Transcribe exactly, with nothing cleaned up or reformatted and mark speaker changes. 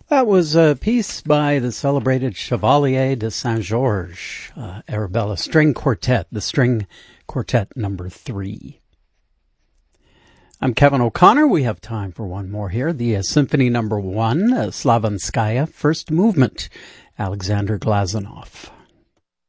Speaker 1: That was a piece by the celebrated Chevalier de Saint-Georges, uh, Arabella String Quartet, the String Quartet number three. I'm Kevin O'Connor. We have time for one more here. The uh, Symphony number one, uh, Slavanskaya, first movement, Alexander Glazunov.